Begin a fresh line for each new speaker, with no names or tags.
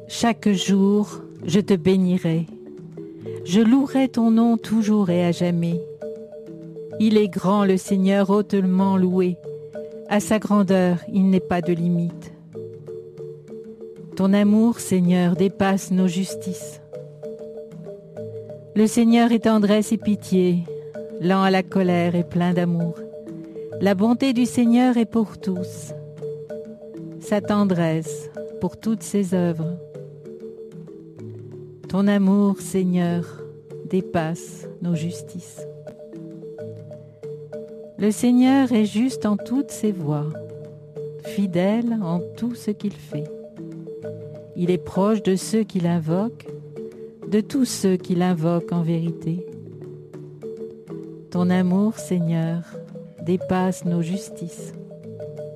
Chaque jour, je te bénirai. Je louerai ton nom toujours et à jamais. Il est grand le Seigneur, hautement loué. À sa grandeur, il n'est pas de limite. Ton amour, Seigneur, dépasse nos justices. Le Seigneur est tendresse et pitié, lent à la colère et plein d'amour. La bonté du Seigneur est pour tous, sa tendresse pour toutes ses œuvres. Ton amour, Seigneur, dépasse nos justices. Le Seigneur est juste en toutes ses voies, fidèle en tout ce qu'il fait. Il est proche de ceux qui l'invoquent, de tous ceux qui l'invoquent en vérité. Ton amour, Seigneur, dépasse nos justices.